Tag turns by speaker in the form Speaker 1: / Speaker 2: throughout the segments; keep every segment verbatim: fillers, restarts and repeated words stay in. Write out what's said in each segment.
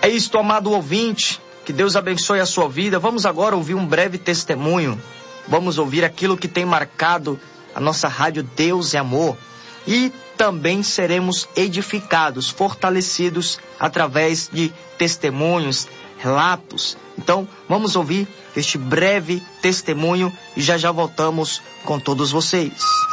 Speaker 1: É isto, amado ouvinte, que Deus abençoe a sua vida. Vamos agora ouvir um breve testemunho. Vamos ouvir aquilo que tem marcado a nossa rádio Deus é Amor. E também seremos edificados, fortalecidos através de testemunhos, relatos. Então, vamos ouvir este breve testemunho e já já voltamos com todos vocês.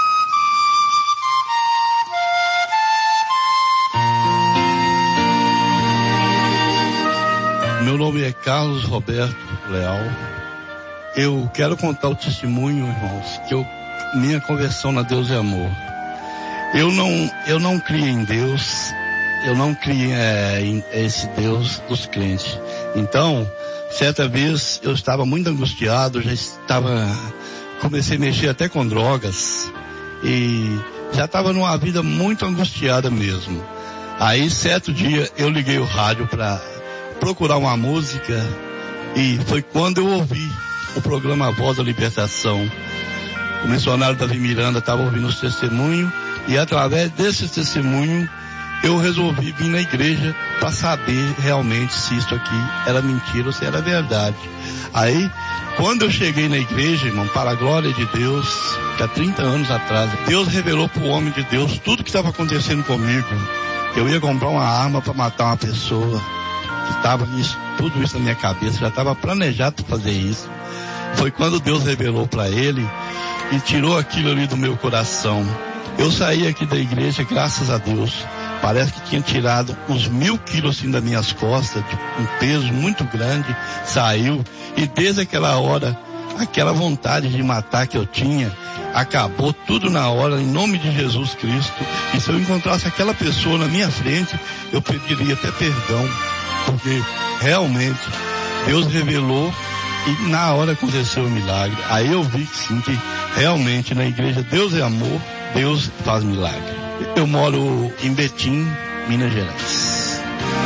Speaker 2: Meu nome é Carlos Roberto Leal. Eu quero contar o testemunho, irmãos, que eu, minha conversão na Deus é Amor. Eu não, eu não criei em Deus, eu não criei é, em esse Deus dos crentes. Então, certa vez eu estava muito angustiado, já estava, comecei a mexer até com drogas e já estava numa vida muito angustiada mesmo. Aí, certo dia, eu liguei o rádio para procurar uma música e foi quando eu ouvi o programa Voz da Libertação. O missionário Davi Miranda estava ouvindo os testemunhos e através desse testemunho eu resolvi vir na igreja para saber realmente se isso aqui era mentira ou se era verdade. Aí, quando eu cheguei na igreja, irmão, para a glória de Deus, que há trinta anos atrás, Deus revelou para o homem de Deus tudo que estava acontecendo comigo. Eu ia comprar uma arma para matar uma pessoa. Estava isso, tudo isso na minha cabeça, já estava planejado fazer isso. Foi quando Deus revelou para ele e tirou aquilo ali do meu coração. Eu saí aqui da igreja, graças a Deus. Parece que tinha tirado uns mil quilos assim das minhas costas, um peso muito grande, saiu. E desde aquela hora, aquela vontade de matar que eu tinha, acabou tudo na hora, em nome de Jesus Cristo. E se eu encontrasse aquela pessoa na minha frente, eu pediria até perdão, porque realmente Deus revelou e na hora aconteceu o milagre. Aí eu vi que sim, que realmente na igreja Deus é Amor, Deus faz milagre. Eu moro em Betim, Minas Gerais.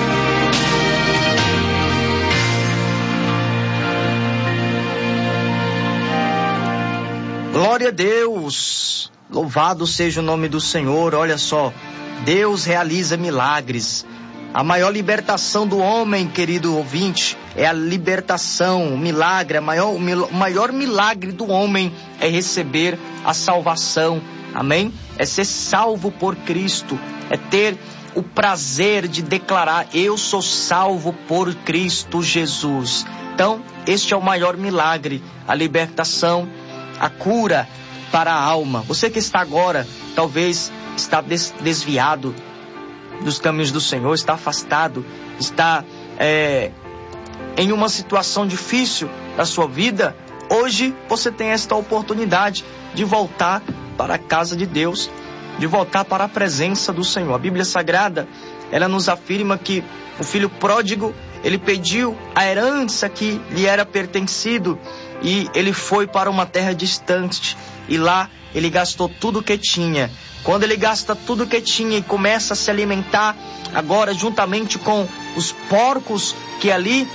Speaker 1: Glória a Deus! Louvado seja o nome do Senhor. Olha só, Deus realiza milagres. A maior libertação do homem, querido ouvinte, é a libertação, o milagre. A maior, o maior milagre do homem é receber a salvação. Amém? É ser salvo por Cristo. É ter o prazer de declarar: eu sou salvo por Cristo Jesus. Então, este é o maior milagre. A libertação, a cura para a alma. Você que está agora, talvez, está des- desviado dos caminhos do Senhor, está afastado, está é, em uma situação difícil da sua vida. Hoje você tem esta oportunidade de voltar para a casa de Deus, de voltar para a presença do Senhor. A Bíblia Sagrada, ela nos afirma que o filho pródigo, ele pediu a herança que lhe era pertencido e ele foi para uma terra distante e lá ele gastou tudo o que tinha. Quando ele gasta tudo o que tinha e começa a se alimentar agora juntamente com os porcos que ali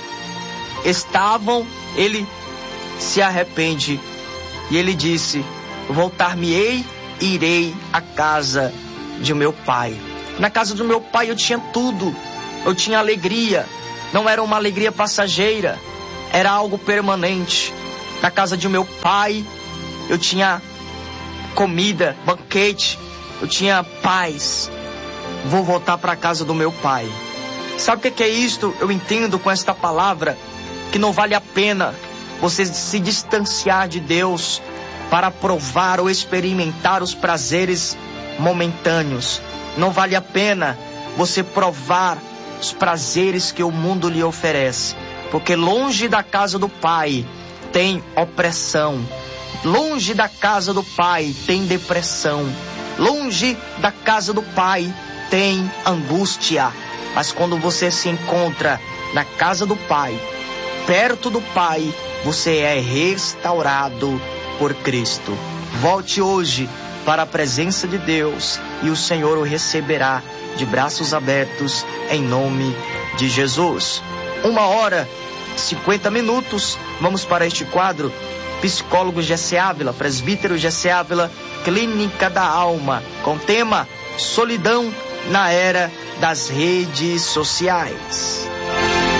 Speaker 1: estavam, ele se arrepende e ele disse: voltar-me-ei e irei à casa de meu pai. Na casa do meu pai eu tinha tudo, eu tinha alegria, não era uma alegria passageira, era algo permanente. Na casa de meu pai eu tinha comida, banquete, eu tinha paz. Vou voltar para a casa do meu pai. Sabe o que é isto? Eu entendo com esta palavra que não vale a pena você se distanciar de Deus para provar ou experimentar os prazeres momentâneos. Não vale a pena você provar os prazeres que o mundo lhe oferece, porque longe da casa do Pai tem opressão, longe da casa do Pai tem depressão, longe da casa do Pai tem angústia. Mas quando você se encontra na casa do Pai, perto do Pai, você é restaurado por Cristo. Volte hoje para a presença de Deus e o Senhor o receberá de braços abertos em nome de Jesus. Uma hora, cinquenta minutos, vamos para este quadro. Psicólogo Jessé Ávila, presbítero Jessé Ávila, Clínica da Alma, com tema solidão na era das redes sociais.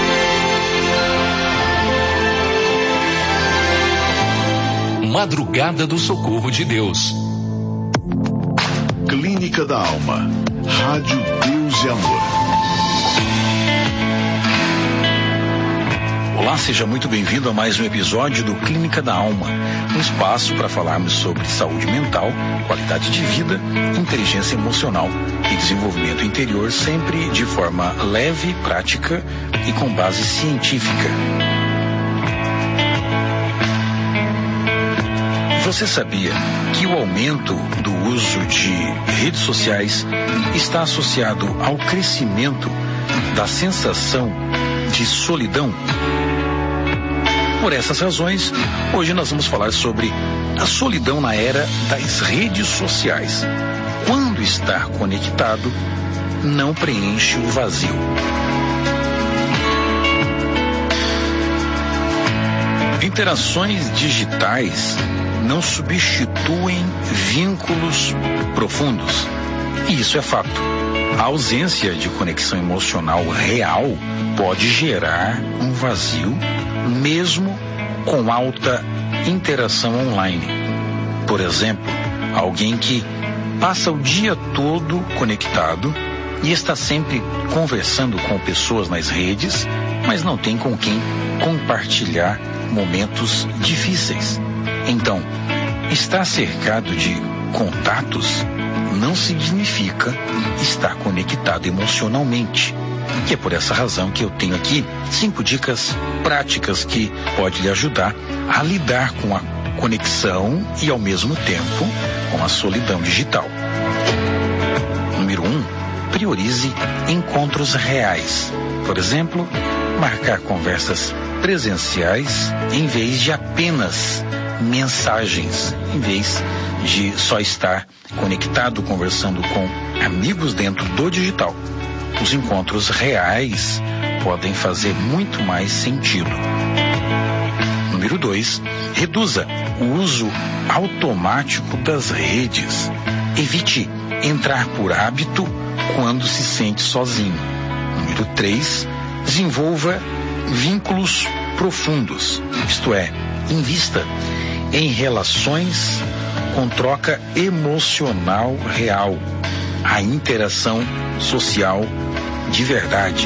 Speaker 3: Madrugada do Socorro de Deus.
Speaker 4: Clínica da Alma. Rádio Deus e Amor.
Speaker 5: Olá, seja muito bem-vindo a mais um episódio do Clínica da Alma, um espaço para falarmos sobre saúde mental, qualidade de vida, inteligência emocional e desenvolvimento interior, sempre de forma leve, prática e com base científica. Você sabia que o aumento do uso de redes sociais está associado ao crescimento da sensação de solidão? Por essas razões, hoje nós vamos falar sobre a solidão na era das redes sociais. Quando estar conectado não preenche o vazio. Interações digitais não substituem vínculos profundos. E isso é fato. A ausência de conexão emocional real pode gerar um vazio, mesmo com alta interação online. Por exemplo, alguém que passa o dia todo conectado e está sempre conversando com pessoas nas redes, mas não tem com quem compartilhar momentos difíceis. Então, estar cercado de contatos não significa estar conectado emocionalmente. E é por essa razão que eu tenho aqui cinco dicas práticas que podem lhe ajudar a lidar com a conexão e, ao mesmo tempo, com a solidão digital. Número um, priorize encontros reais. Por exemplo, marcar conversas presenciais em vez de apenas mensagens, em vez de só estar conectado, conversando com amigos dentro do digital. Os encontros reais podem fazer muito mais sentido. Número dois, reduza o uso automático das redes. Evite entrar por hábito quando se sente sozinho. Número três, desenvolva vínculos profundos, isto é, invista em relações com troca emocional real, a interação social de verdade.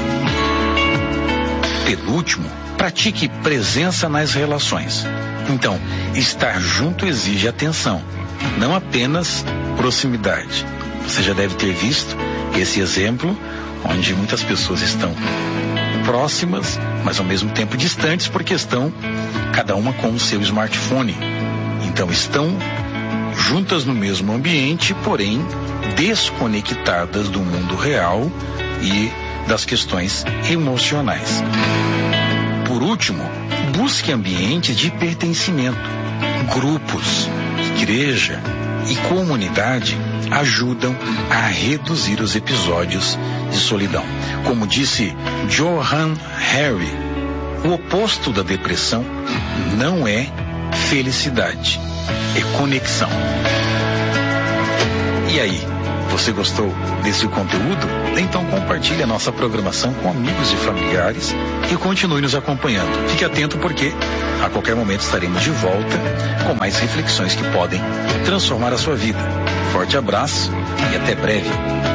Speaker 5: Penúltimo, pratique presença nas relações. Então, estar junto exige atenção, não apenas proximidade. Você já deve ter visto esse exemplo, onde muitas pessoas estão próximas, mas ao mesmo tempo distantes, porque estão cada uma com o seu smartphone. Então estão juntas no mesmo ambiente, porém desconectadas do mundo real e das questões emocionais. Por último, busque ambientes de pertencimento. Grupos, igreja e comunidade ajudam a reduzir os episódios de solidão. Como disse Johann Hari, o oposto da depressão não é felicidade, é conexão. E aí, você gostou desse conteúdo? Então compartilhe a nossa programação com amigos e familiares e continue nos acompanhando. Fique atento porque a qualquer momento estaremos de volta com mais reflexões que podem transformar a sua vida. Forte abraço e até breve.